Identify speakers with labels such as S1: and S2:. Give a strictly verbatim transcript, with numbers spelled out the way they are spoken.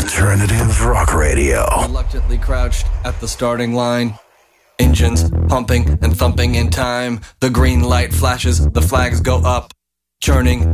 S1: Alternative rock radio.
S2: Reluctantly crouched at the starting line. Engines pumping and thumping in time. The green light flashes, the flags go up. Churning